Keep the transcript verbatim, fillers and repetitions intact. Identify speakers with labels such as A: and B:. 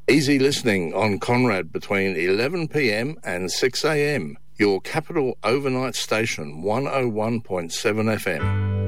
A: Easy listening on Conrad between eleven p m and six a m. Your capital overnight station, one oh one point seven F M.